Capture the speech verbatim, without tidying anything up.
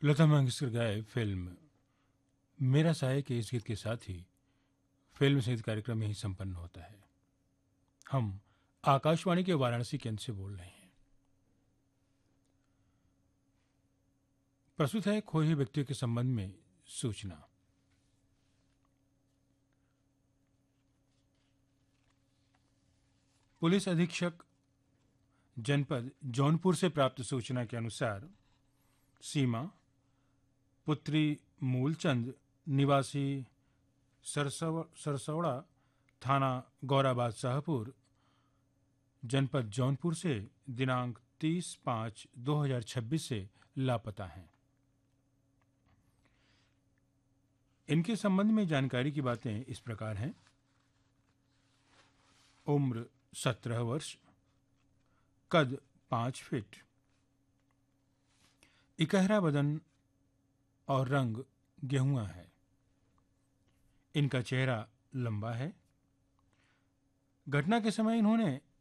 लता मंगेशकर गाए फिल्म मेरा साया के इस गीत के साथ ही फिल्म संगीत कार्यक्रम यही संपन्न होता है। हम आकाशवाणी के वाराणसी केंद्र से बोल रहे हैं। प्रस्तुत है खोए व्यक्तियों के संबंध में सूचना। पुलिस अधीक्षक जनपद जौनपुर से प्राप्त सूचना के अनुसार सीमा पुत्री मूलचंद निवासी सरसव सरसौड़ा थाना गौराबाद शाहपुर जनपद जौनपुर से दिनांक तीस पाँच दो हजार छब्बीस से लापता हैं। इनके संबंध में जानकारी की बातें इस प्रकार हैं। उम्र सत्रह वर्ष, कद पाँच फीट, इकहरा बदन और रंग गेहुआ है। इनका चेहरा लंबा है। घटना के समय इन्होंने